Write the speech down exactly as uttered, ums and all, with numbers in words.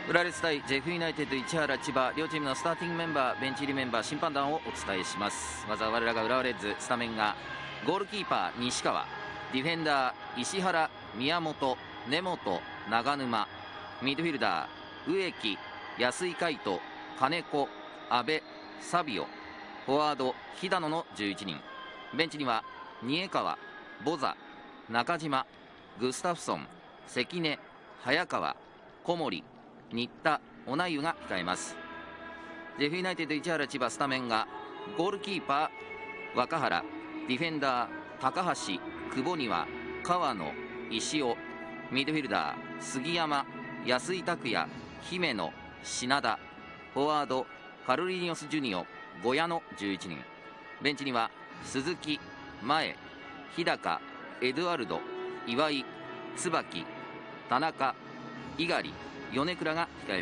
浦和レッズ対ジェフユナイテッド市原千葉、両チームのスターティングメンバー、ベンチ入りメンバー、審判団をお伝えします。まずは我らが浦和レッズ、スタメンがゴールキーパー西川、ディフェンダー石原、宮本、根本、長沼、ミッドフィルダー植木、安井海斗、金子、阿部、サビオ、フォワード肥田野のじゅういちにん。ベンチには二重川、ボザ、中島、グスタフソン、関根、早川、小森、新田、小名湯が控えます。ジェフユナイテッド市原千葉、スタメンがゴールキーパー若原、ディフェンダー高橋、久保庭、川野、石尾、ミッドフィルダー杉山、安井拓也、姫野、品田、フォワードカルリニョス・ジュニオ、小屋のじゅういちにん。ベンチには鈴木、前、日高、エドワルド、岩井、椿、田中、猪狩、米倉が控えます。